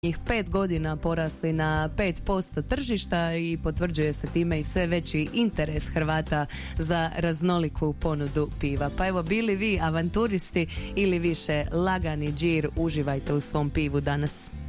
5 godina porasli na 5% tržišta i potvrđuje se time i sve veći interes Hrvata za raznoliku ponudu piva. Pa evo, bili vi avanturisti ili više lagani džir, uživajte u svom pivu danas.